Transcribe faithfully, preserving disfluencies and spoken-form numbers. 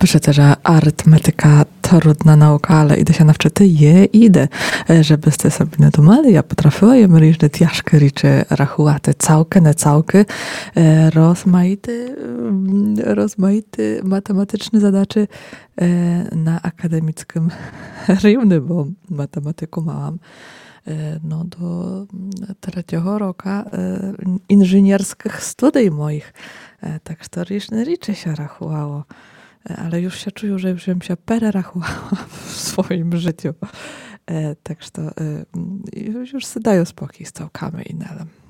Pише, że arytmetyka trudna nauka, ale іде się навчити є, іде. Żeby ste sobie nie думали, я потрапила їм різні тяжкі речі рахувати, цałки, не цałки, rozmaity, rozmaity matematyczne zadачі na akademickim rівні, bo matematyku małam. No do trzeciego roku inżynierskich studiów moich. Tak, że różne rzeczy się rachowało. Ale już się czuję, że już bym się pererachowała w swoim życiu. Tak, że już sobie daję spokój z całkami i nelem.